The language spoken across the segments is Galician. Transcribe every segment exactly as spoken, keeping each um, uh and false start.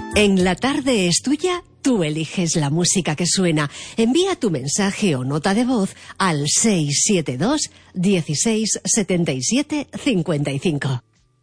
En La Tarde es Tuya, tú eliges la música que suena. Envía tu mensaje o nota de voz al seis siete dos, dieciséis, setenta y siete, cincuenta y cinco.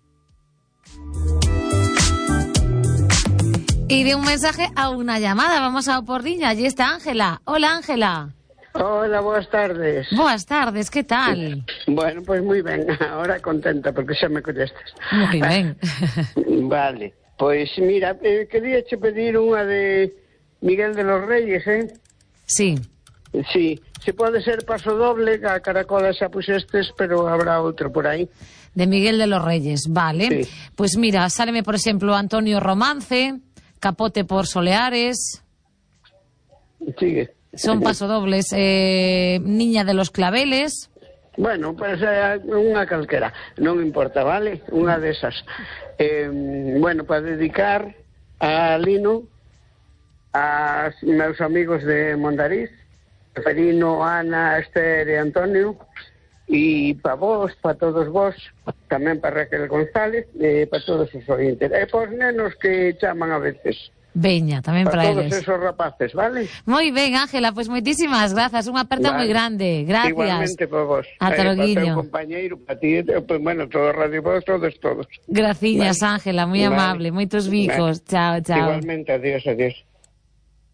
Y de un mensaje a una llamada. Vamos a por línea. Allí está Ángela. Hola, Ángela. Hola, boas tardes. Boas tardes, que tal? Bueno, pois pues moi ben, ahora contenta porque xa me contestas. Moi ben. Vale, pois pues mira, eh, quería che pedir unha de Miguel de los Reyes, eh? Sí. Sí, se pode ser paso doble, a Caracola xa puxestes, pero habrá outro por aí. De Miguel de los Reyes, vale. Sí. Pues mira, sáleme, por exemplo, Antonio Romance, Capote por Soleares. Sigue. Son pasodobles. Eh, Niña de los Claveles. Bueno, pues eh, unha calquera, non importa, vale? Unha desas. Eh, bueno, para dedicar a Lino, a meus amigos de Mondariz, Ferino, Ana, Esther e Antonio, e para vos, para todos vos, tamén para Raquel González, e para todos os oyentes. E para os nenos que chaman a veces. Veña, tamén para, para eles. todos esos rapaces, vale? Moi ben, Ángela, pois pues moitísimas grazas, unha aperta vale. moi grande. Gracias. Igualmente para vos. Ata eh, loguiño. Para o teu compañeiro, para ti, pues, bueno, todo Radio Vos, todos, todos. Graciñas, vale. Ángela, moi amable, vale. Moitos bicos. Vale. Chao, chao. Igualmente, adiós, adiós.